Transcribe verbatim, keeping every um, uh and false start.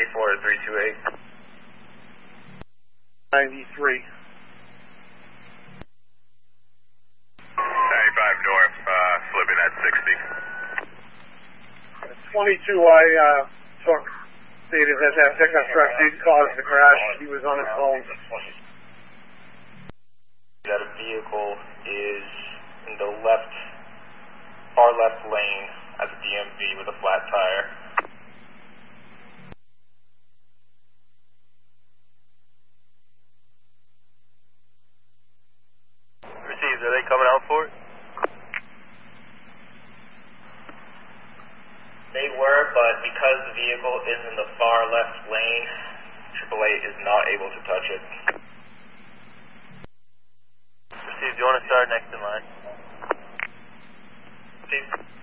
four to three two eight. ninety-three. ninety-five north, uh, slipping at sixty. twenty-two, I uh, took, stated that that pickup truck did cause the crash. He was on his phone. That a vehicle is in the left, far left lane at the D M V with a flat tire. Received, are they coming out for it? They were, but because the vehicle is in the far left lane, triple A is not able to touch it. Received, do you want to start next in line? Received.